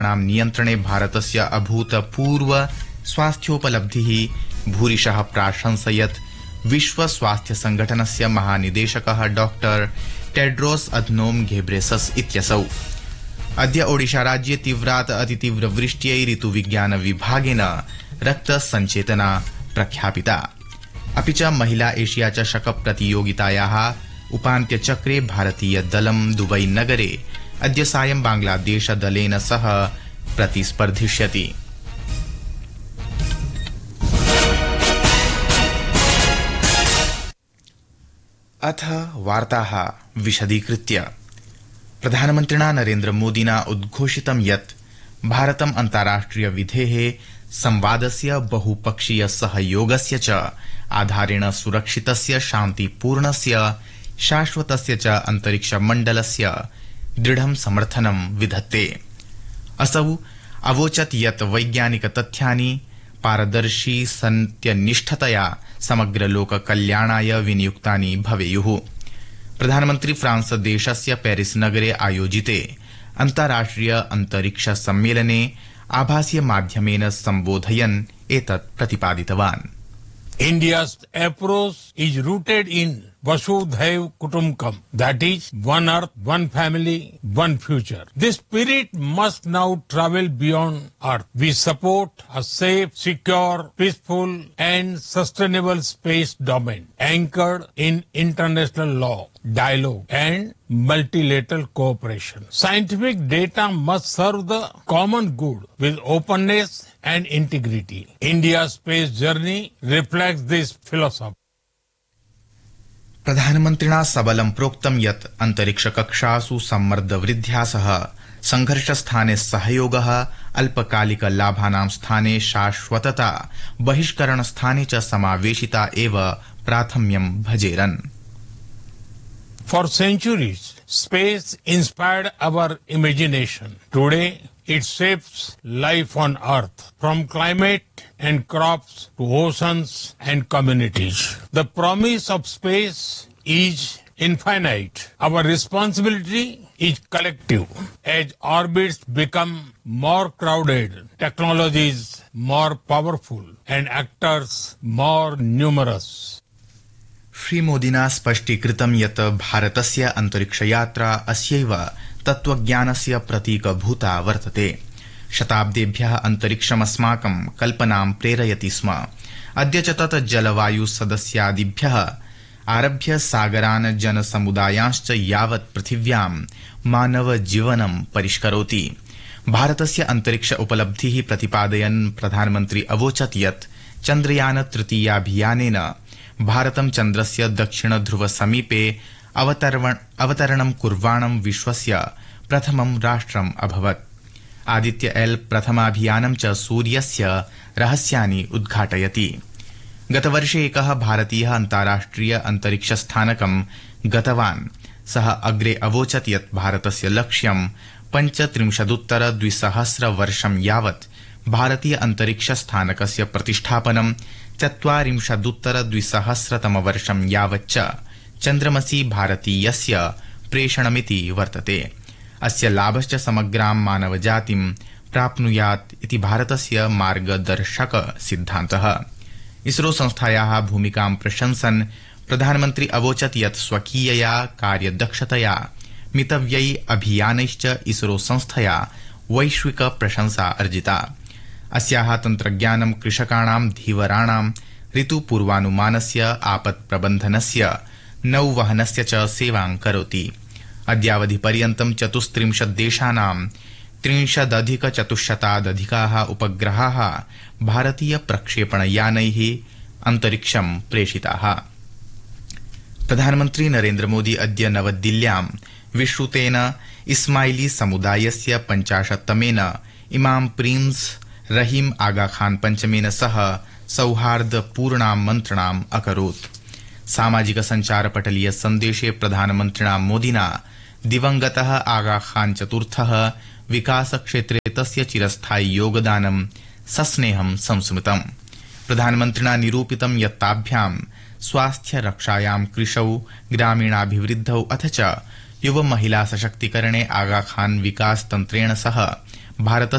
नियन्त्रणे भारतस्य अभूतपूर्व स्वास्थ्योपलब्धिः भूरिशः प्राशंसयत्। विश्व स्वास्थ्य संघटनस्य महानिदेशकः डॉक्टर टेड्रोस अधनोम घेब्रेसस इत्यसौ अद्य ओडिशा राज्ये तीव्रात् अतितीव्रवृष्ट्यै ऋतुविज्ञान विभागेन रक्तसञ्चेतना प्रख्यापिता। अपि च महिला एशिया चषक प्रतियोगितायाः उपान्त्यचक्रे भारतीय दलं दुबई नगरे अद्य सायं बांग्लादेश दलेन सह प्रतिस्पर्धिष्यति। अथ वार्ताः विशदीकृत्य। प्रधानमन्त्रिणा नरेन्द्र मोदिना उद्घोषितं यत् भारतम् अन्ताराष्ट्रिय विधेः संवादस्य बहुपक्षीय सहयोगस्य च आधारेण सुरक्षितस्य शान्तिपूर्णस्य शाश्वतस्य च अंतरिक्ष मण्डलस्य दृढं समर्थनं विधत्ते। असौ अवोचत् यत् वैज्ञानिक तथ्यानि पारदर्शी सत्यनिष्ठतया समग्र लोक कल्याणाय विनियुक्तानि भवेयुः। प्रधानमन्त्री फ्रांस देशस्य पेरिस नगरे आयोजिते अन्ताराष्ट्रिय अंतरिक्ष सम्मेलने आभासीय माध्यमेन सम्बोधयन् एतत् प्रतिपादितवान्। India's approach is rooted in Vasudhaiv Kutumbakam, that is, one earth, one family, one future. This spirit must now travel beyond earth. We support a safe, secure, peaceful and sustainable space domain anchored in international law, dialogue and multilateral cooperation. Scientific data must serve the common good with openness and integrity. India's space journey reflects this philosophy. प्रधानमन्त्रिणा सबलं प्रोक्तं यत् अन्तरिक्षकक्षासु सम्मर्दवृद्ध्या सह संघर्षस्थाने सहयोगः, अल्पकालिक लाभानां स्थाने शाश्वतता, बहिष्करणस्थाने च समावेशिता एव प्राथम्यं भजेरन्। For centuries, space inspired our imagination. Today, it shapes life on Earth, from climate and crops to oceans and communities. The promise of space is infinite. Our responsibility is collective. As orbits become more crowded, technologies more powerful, and actors more numerous. श्रीमोदिना स्पष्टीकृतं यत् भारतस्य अन्तरिक्षयात्रा अस्यैव तत्त्वज्ञानस्य प्रतीकभूता वर्तते। शताब्देभ्यः अन्तरिक्षमस्माकं कल्पनां प्रेरयति स्म। अद्य च तत् जलवायु सदस्यादिभ्यः आरभ्य सागरान् जनसमुदायांश्च यावत् पृथिव्यां मानव जीवनं परिष्करोति। भारतस्य अन्तरिक्ष उपलब्धिः प्रतिपादयन् प्रधानमन्त्री अवोचत् यत् चन्द्रयान तृतीयाभियानेन भारतं चन्द्रस्य दक्षिण ध्रुव समीपे अवतरणं कुर्वाणं विश्वस्य प्रथमं राष्ट्रम् अभवत्। आदित्य एल प्रथमाभियानं च सूर्यस्य रहस्यानि उद्घाटयति। गतवर्षे एकः भारतीयः अन्ताराष्ट्रिय अन्तरिक्षस्थानकं गतवान्। सः अग्रे अवोचत् यत् भारतस्य लक्ष्यं 35-2000 वर्षं यावत् भारतीय अन्तरिक्षस्थानकस्य प्रतिष्ठापनं, 40-2000 तमवर्षं यावच्च चन्द्रमसि भारतीयस्य प्रेषणमिति वर्तते। अस्य लाभश्च समग्रां मानवजातिं प्राप्नुयात् इति भारतस्य मार्गदर्शक सिद्धान्तः। इसरो संस्थायाः भूमिकां प्रशंसन् प्रधानमन्त्री अवोचत् यत् स्वकीयया कार्यदक्षतया मितव्यै अभियानैश्च इसरो संस्थया वैश्विक प्रशंसा अर्जिता। अस्याः तन्त्रज्ञानं कृषकाणां, धीवराणां, ऋतुपूर्वानुमानस्य, आपत्प्रबन्धनस्य, नौवहनस्य च सेवां करोति। अद्यावधि पर्यन्तं 34 देशानां 30,400 उपग्रहाः भारतीय प्रक्षेपणयानैः अन्तरिक्षं प्रेषिताः। प्रधानमन्त्री नरेन्द्र मोदी अद्य नवदिल्ल्यां विश्रुतेन इस्माइली समुदायस्य 50तमेन इमाम प्रिंस रहीम आगा खान पंचमेन सह सौहार्दपूर्णां मन्त्रणाम् अकरोत्। सामाजिक संचार पटलीय सन्देशे प्रधानमन्त्रिणा मोदिना दिवंगतः आगा खान चतुर्थः विकासक्षेत्रे तस्य चिरस्थायि योगदानं सस्नेहं संस्मृतम्। प्रधानमन्त्रिणा निरूपितं यत् ताभ्यां स्वास्थ्य रक्षायां, कृषौ, ग्रामीणाभिवृद्धौ अथ च युव महिला सशक्तिकरणे आगा खान विकास तन्त्रेण सह भारत